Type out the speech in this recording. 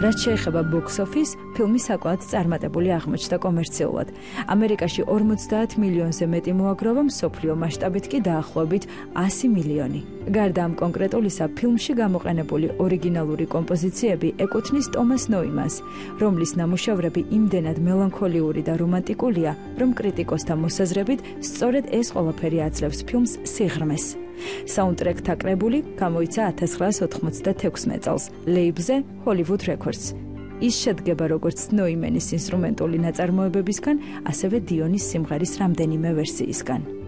რაც შეეხება box office, ფილმი საკმაოდ წარმატებული აღმოჩნდა კომერციულად. ამერიკაში 50 მილიონზე მეტი მოაგროვა, მსოფლიო მასშტაბით კი დაახლოებით 100 მილიონი. გარდა ამ კონკრეტულისა, ფილმში გამოყენებული ორიგინალური კომპოზიციები ეკუთვნის ტომას ნოიმანს, რომლის ნამუშევრები იმდენად მელანქოლიური და რომანტიკულია, რომ კრიტიკოსთა მოსაზრებით სწორედ ეს ყველაფერი აძლევს ფილმს სიღრმეს. საუნდტრეკთა კრებული გამოიცა 1996 წელს ლეიბლზე Hollywood Records. ის შედგება როგორც ნოიმენის ინსტრუმენტული ნაწარმოებებისგან, ასევე დიონის სიმღერის რამდენიმე ვერსიისგან.